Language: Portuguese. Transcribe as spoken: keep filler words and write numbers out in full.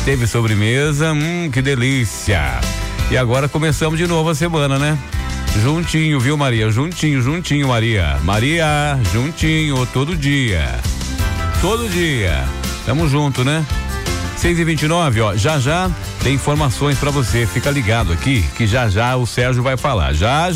Teve sobremesa, hum, que delícia. E agora começamos de novo a semana, né? Juntinho, viu, Maria? Juntinho, juntinho, Maria. Maria, juntinho, todo dia. Todo dia. Tamo junto, né? seis e vinte e nove, ó. Já já tem informações pra você. Fica ligado aqui que já já o Sérgio vai falar. Já já.